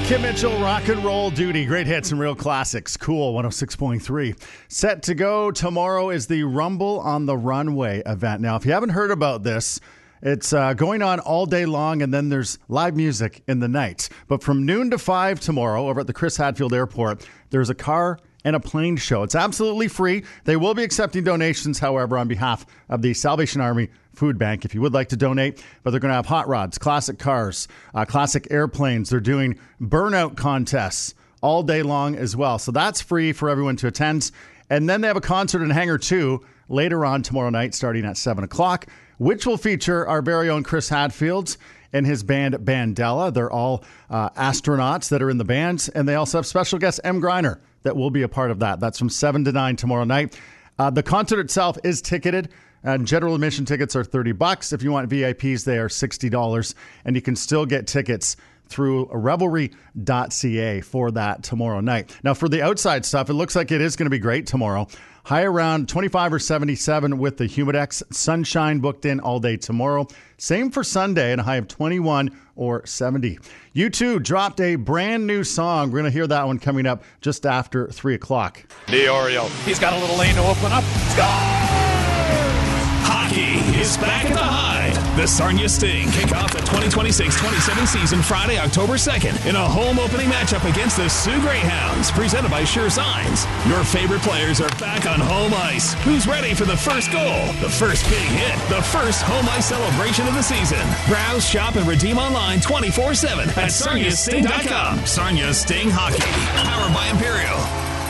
Kim Mitchell, Rock and Roll Duty. Great hits and real classics. Cool, 106.3. Set to go tomorrow is the Rumble on the Runway event. Now, if you haven't heard about this, it's going on all day long, and then there's live music in the night. But from noon to 5 tomorrow over at the Chris Hadfield Airport, there's a car and a plane show. It's absolutely free. They will be accepting donations, however, on behalf of the Salvation Army Food Bank if you would like to donate. But they're going to have hot rods, classic cars, classic airplanes. They're doing burnout contests all day long as well. So that's free for everyone to attend. And then they have a concert in Hangar 2 later on tomorrow night starting at 7 o'clock, which will feature our very own Chris Hadfield and his band Bandela. They're all astronauts that are in the band. And they also have special guest M. Greiner that will be a part of that. That's from 7 to 9 tomorrow night. The concert itself is ticketed, and general admission tickets are $30. If you want VIPs, they are $60, and you can still get tickets through revelry.ca for that tomorrow night. Now, for the outside stuff, it looks like it is going to be great tomorrow. High around 25 or 77 with the Humidex. Sunshine booked in all day tomorrow. Same for Sunday, and a high of 21 or 70. U2 dropped a brand new song. We're going to hear that one coming up just after 3 o'clock. Diorio. He's got a little lane to open up. Score! Hockey is back at the Hyde. The Sarnia Sting kick off the 2026-27 season Friday, October 2nd in a home opening matchup against the Sioux Greyhounds, presented by Sure Signs. Your favorite players are back on home ice. Who's ready for the first goal, the first big hit, the first home ice celebration of the season? Browse, shop, and redeem online 24/7 at sarniasting.com. Sarnia Sting Hockey, powered by Imperial.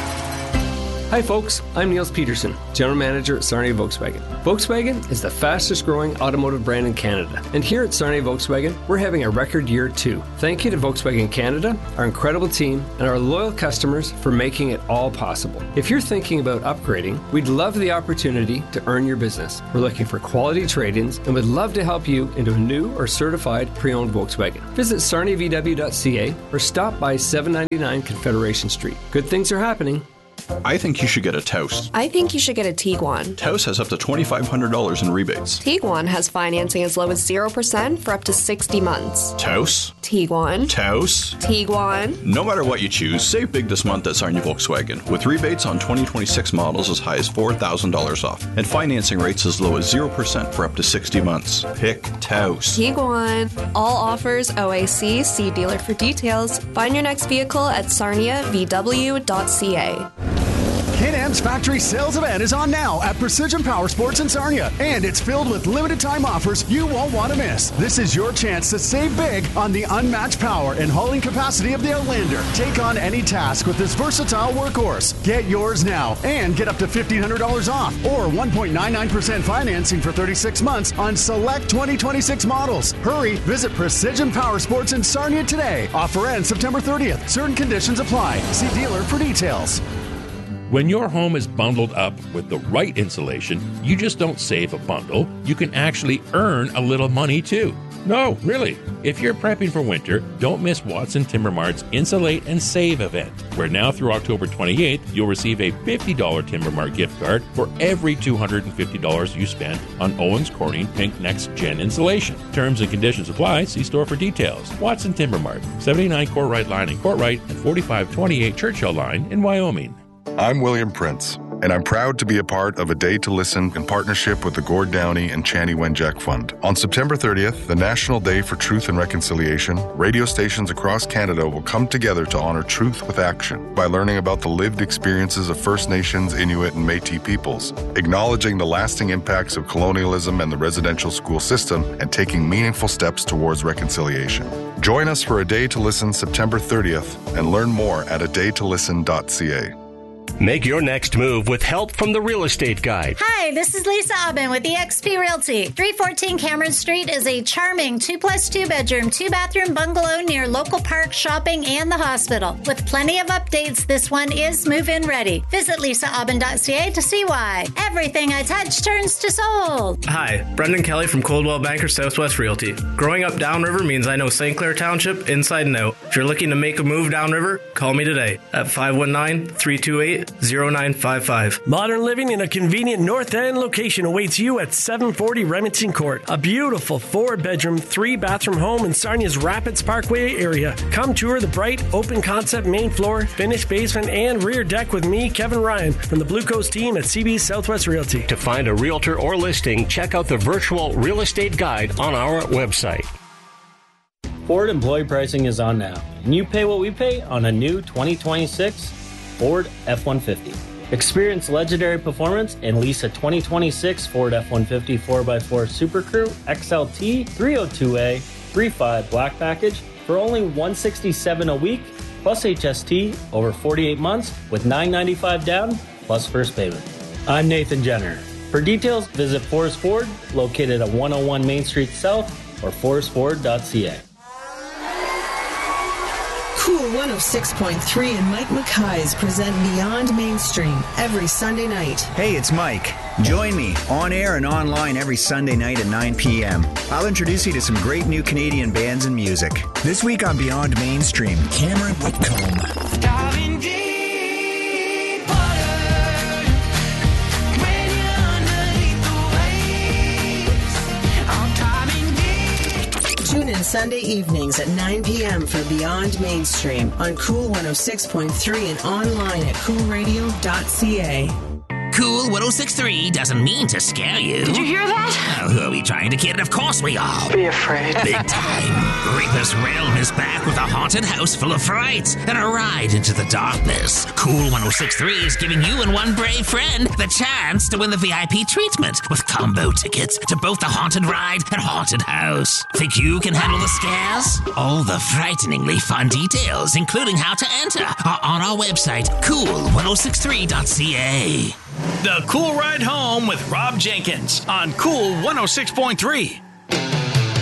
Hi folks, I'm Niels Peterson, General Manager at Sarnia Volkswagen. Volkswagen is the fastest growing automotive brand in Canada. And here at Sarnia Volkswagen, we're having a record year too. Thank you to Volkswagen Canada, our incredible team, and our loyal customers for making it all possible. If you're thinking about upgrading, we'd love the opportunity to earn your business. We're looking for quality trade-ins and would love to help you into a new or certified pre-owned Volkswagen. Visit sarniavw.ca or stop by 799 Confederation Street. Good things are happening. I think you should get a Taos. I think you should get a Tiguan. Taos has up to $2,500 in rebates. Tiguan has financing as low as 0% for up to 60 months. Taos? Tiguan. Taos? Tiguan. No matter what you choose, save big this month at Sarnia Volkswagen, with rebates on 2026 models as high as $4,000 off, and financing rates as low as 0% for up to 60 months. Pick Taos. Tiguan. All offers OAC. See dealer for details. Find your next vehicle at sarniavw.ca. Can-Am's factory sales event is on now at Precision Power Sports in Sarnia, and it's filled with limited time offers you won't want to miss. This is your chance to save big on the unmatched power and hauling capacity of the Outlander. Take on any task with this versatile workhorse. Get yours now and get up to $1,500 off or 1.99% financing for 36 months on select 2026 models. Hurry, visit Precision Power Sports in Sarnia today. Offer ends September 30th. Certain conditions apply. See dealer for details. When your home is bundled up with the right insulation, you just don't save a bundle. You can actually earn a little money too. No, really. If you're prepping for winter, don't miss Watson Timber Mart's Insulate and Save event, where now through October 28th, you'll receive a $50 Timber Mart gift card for every $250 you spend on Owens Corning Pink Next Gen insulation. Terms and conditions apply. See store for details. Watson Timber Mart, 79 Courtright Line in Courtright and 4528 Churchill Line in Wyoming. I'm William Prince, and I'm proud to be a part of A Day to Listen in partnership with the Gord Downey and Chani Wenjack Fund. On September 30th, the National Day for Truth and Reconciliation, radio stations across Canada will come together to honor truth with action by learning about the lived experiences of First Nations, Inuit, and Métis peoples, acknowledging the lasting impacts of colonialism and the residential school system, and taking meaningful steps towards reconciliation. Join us for A Day to Listen September 30th and learn more at adaytolisten.ca. Make your next move with help from the Real Estate Guide. Hi, this is Lisa Aubin with eXp Realty. 314 Cameron Street is a charming 2+2 bedroom, 2-bathroom bungalow near local park, shopping, and the hospital. With plenty of updates, this one is move-in ready. Visit lisaaubin.ca to see why. Everything I touch turns to sold. Hi, Brendan Kelly from Coldwell Banker Southwest Realty. Growing up downriver means I know St. Clair Township inside and out. If you're looking to make a move downriver, call me today at 519-328 888-0955. Modern living in a convenient North End location awaits you at 740 Remington Court. A beautiful 4-bedroom, 3-bathroom home in Sarnia's Rapids Parkway area. Come tour the bright, open concept main floor, finished basement, and rear deck with me, Kevin Ryan, from the Blue Coast team at CB Southwest Realty. To find a realtor or listing, check out the virtual real estate guide on our website. Ford employee pricing is on now, and you pay what we pay on a new 2026 Ford F-150. Experience legendary performance and lease a 2026 Ford F-150 4x4 Super Crew XLT 302A 3.5 Black Package for only $167 a week, plus HST over 48 months with $995 down, plus first payment. I'm Nathan Jenner. For details, visit Forest Ford, located at 101 Main Street South, or forestford.ca. Cool 106.3 and Mike Mackay's present Beyond Mainstream every Sunday night. Hey, it's Mike. Join me on air and online every Sunday night at 9 p.m. I'll introduce you to some great new Canadian bands and music. This week on Beyond Mainstream, Cameron Whitcomb. Diving deep water, when you're underneath the waves, I'm diving deep. Tune in Sunday evenings at 9 p.m. for Beyond Mainstream on Cool 106.3 and online at coolradio.ca. Cool 106.3 doesn't mean to scare you. Did you hear that? Oh, who are we trying to kid? Of course we are. Be afraid. Big time. Reaper's Realm is back with a haunted house full of fright and a ride into the darkness. Cool 106.3 is giving you and one brave friend the chance to win the VIP treatment with combo tickets to both the haunted ride and haunted house. Think you can handle the scares? All the frighteningly fun details, including how to enter, are on our website, cool1063.ca. The Cool Ride Home with Rob Jenkins on Cool 106.3.